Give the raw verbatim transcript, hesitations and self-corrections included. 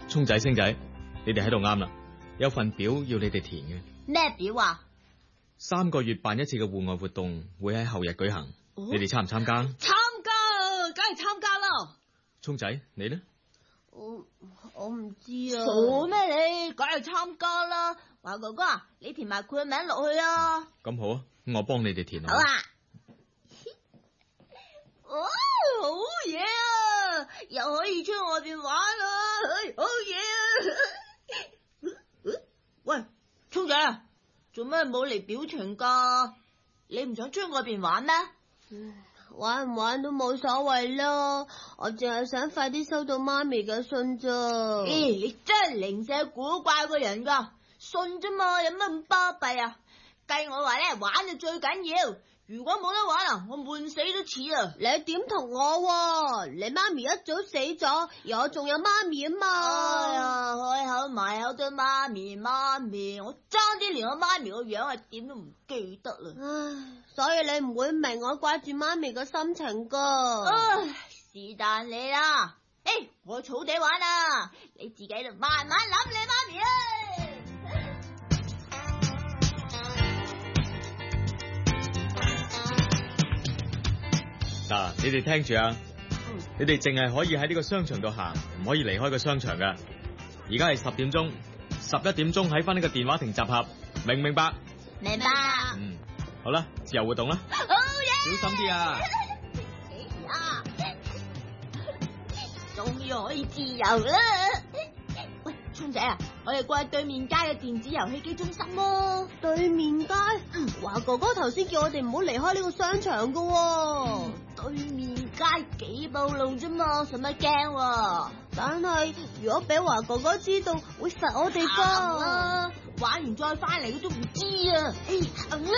聰仔、星仔，你哋喺度啱啦，有份表要你哋填嘅。 咩表啊？ 三個月辦一次嘅戶外活動會喺後日舉行，哦、你哋參唔參加？ 參加，梗係參加啦。 聰仔，你呢？ 我我唔知啊。傻咩你？梗係參加啦。華哥哥啊，你填埋佢嘅名落去啊。 咁好啊，我幫你哋填好。 好啊。哦，好嘢啊！又可以出外邊玩啦，好嘢啊！喂，聰仔，做咩冇嚟表情噶？你唔想出外邊玩咩？ 嗯，玩唔玩都冇所謂啦，我淨係想快啲收到媽咪嘅信咋。 咦、欸，你真係零舍古怪個人噶，信啫嘛，有乜咁巴閉啊？計我話咧，玩就最緊要。如果冇得玩啊，我悶死都似啊！ 你點同我？你媽咪一早死咗，而我仲有媽咪啊嘛！ 哎呀，開口埋口都媽咪媽咪，我爭啲連我媽咪個樣係點都唔記得啦！ 唉，所以你唔會明我掛住媽咪嘅心情噶。 唉，是但你啦！誒、欸，我草地玩啊，你自己喺度慢慢諗你媽咪啊！ 嗱、啊，你哋聽住啊！嗯、你哋淨係可以喺呢個商場度行，唔可以離開個商場噶。而家係十點鐘，十一點鐘喺翻呢個電話亭集合，明唔明白？ 明白。 嗯，好啦，自由活動啦， oh, yeah! 小心啲啊！ 終於可以自由啦！喂，聰仔啊，我哋過去對面街嘅電子遊戲機中心咯。 對面街？華哥哥頭先叫我哋唔好離開呢個商場噶、哦嗯。對面街幾步路啫嘛，使乜驚？ 但係如果俾華哥哥知道，會罰我哋噶。 玩完再翻嚟都唔知啊！哎